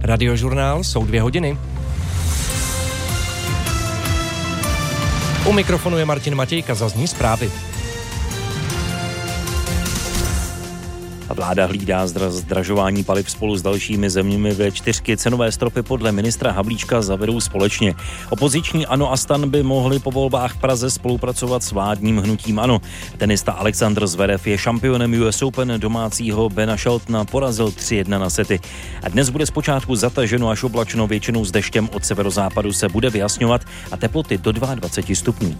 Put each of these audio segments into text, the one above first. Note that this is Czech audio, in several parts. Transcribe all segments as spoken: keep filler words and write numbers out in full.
Radiožurnál, jsou dvě hodiny. U mikrofonu je Martin Matějka, zazní zprávy. Vláda hlídá zdražování paliv spolu s dalšími zeměmi. Ve čtyřky cenové stropy podle ministra Havlíčka zavedou společně. Opoziční ANO a STAN by mohli po volbách v Praze spolupracovat s vládním hnutím ANO. Tenista Alexander Zverev je šampionem U S Open, domácího Bena Sheltona porazil tři jedna na sety. A dnes bude zpočátku zataženo až oblačno, většinou s deštěm, od severozápadu se bude vyjasňovat a teploty do dvacet dva stupňů.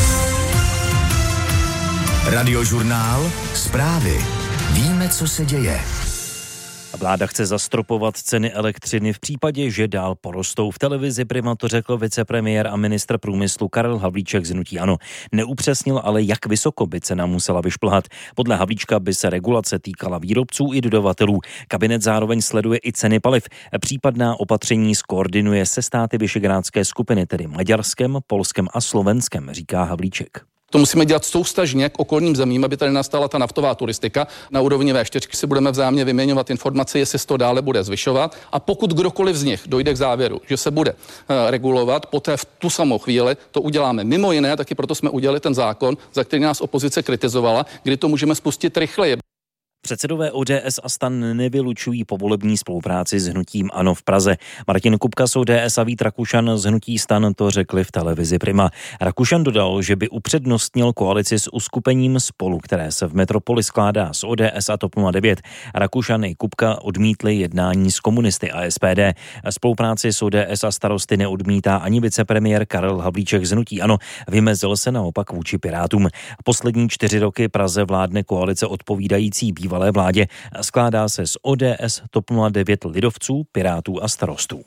Radiožurnál, zprávy. Víme, co se děje. Vláda chce zastropovat ceny elektřiny v případě, že dál porostou. V televizi Prima to řekl vicepremiér a ministr průmyslu Karel Havlíček z hnutí ANO. Neupřesnil ale, jak vysoko by cena musela vyšplhat. Podle Havlíčka by se regulace týkala výrobců i dodavatelů. Kabinet zároveň sleduje i ceny paliv. Případná opatření skoordinuje se státy Visegrádské skupiny, tedy Maďarskem, Polskem a Slovenskem, říká Havlíček. To musíme dělat soustažně k okolním zemím, aby tady nastala ta naftová turistika. Na úrovni vé čtyři si budeme vzájemně vyměňovat informace, jestli se to dále bude zvyšovat. A pokud kdokoliv z nich dojde k závěru, že se bude uh, regulovat, poté v tu samou chvíli to uděláme. Mimo jiné, taky proto jsme udělali ten zákon, za který nás opozice kritizovala, kdy to můžeme spustit rychleji. Předsedové O D S a STAN nevylučují povolební spolupráci s hnutím ANO v Praze. Martin Kupka z O D S a Vít Rakušan z hnutí STAN to řekli v televizi Prima. Rakušan dodal, že by upřednostnil koalici s uskupením Spolu, které se v metropoli skládá z O D S a TOP nula devět. Rakušan i Kupka odmítli jednání s komunisty a S P D. Spolupráci s O D S a Starosty neodmítá ani vicepremiér Karel Havlíček z hnutí ANO. Vymezil se naopak vůči Pirátům. Poslední čtyři roky Praze vládne koalice odpovídající bývalé vládě. Skládá se z O D S, TOP nula devět, Lidovců, Pirátů a Starostů.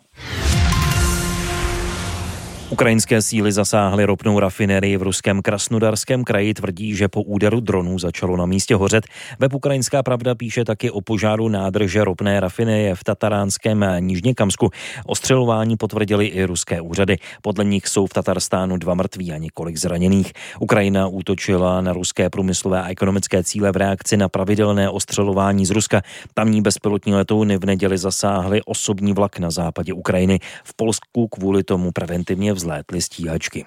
Ukrajinské síly zasáhly ropnou rafinérii v ruském Krasnodarském kraji, tvrdí, že po úderu dronů začalo na místě hořet. Web Ukrajinská pravda píše taky o požáru nádrže ropné rafinérie v tataránském Nižněkamsku. Ostřelování potvrdili i ruské úřady. Podle nich jsou v Tatarstánu dva mrtví a několik zraněných. Ukrajina útočila na ruské průmyslové a ekonomické cíle v reakci na pravidelné ostřelování z Ruska. Tamní bezpilotní letouny v neděli zasáhly osobní vlak na západě Ukrajiny. V Polsku kvůli tomu preventivně vzlétly stíhačky.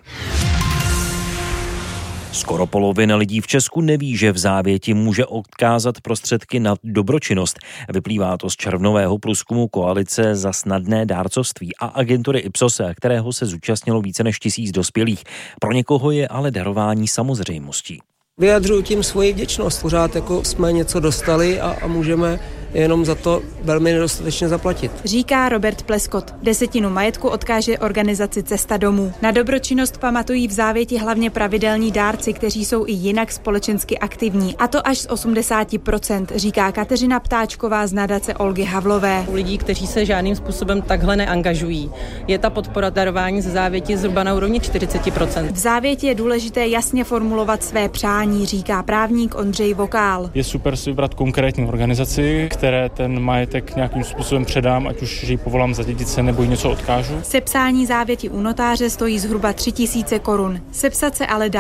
Skoro polovina lidí v Česku neví, že v závěti může odkázat prostředky na dobročinnost. Vyplývá to z červnového průzkumu Koalice za snadné dárcovství a agentury Ipsos, kterého se zúčastnilo více než tisíc dospělých. Pro někoho je ale darování samozřejmostí. Vyjadřuju tím svoji vděčnost. Pořád jako jsme něco dostali a, a můžeme jenom za to velmi nedostatečně zaplatit. Říká Robert Pleskot. Desetinu majetku odkáže organizaci Cesta domů. Na dobročinnost pamatují v závěti hlavně pravidelní dárci, kteří jsou i jinak společensky aktivní. A to až z osmdesát procent, říká Kateřina Ptáčková z nadace Olgy Havlové. U lidí, kteří se žádným způsobem takhle neangažují, je ta podpora darování ze závěti zhruba na úrovni čtyřicet procent. V závěti je důležité jasně formulovat své přání, říká právník Ondřej Vokál. Je super si vybrat konkrétní organizaci, které ten majetek nějakým způsobem předám, ať už ji povolám za dědice nebo jí něco odkážu. Sepsání závěti u notáře stojí zhruba tři tisíce korun. Sepsat se ale dá